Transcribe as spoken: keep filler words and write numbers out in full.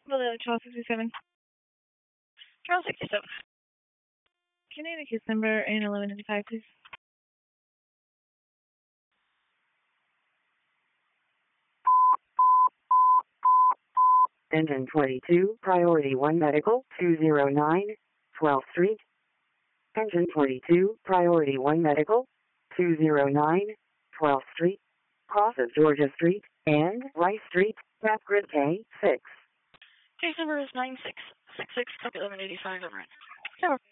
Hello, twelve sixty-seven. twelve sixty-seven. Can I have a case number and eleven ninety-five, please? Engine twenty-two, Priority one Medical, two oh nine, twelfth Street. Engine twenty-two, Priority one Medical, two oh nine, twelfth Street. Cross of Georgia Street and Rice Street, Map Grid K six. Case number is nine six six six, eleven eighty-five, over.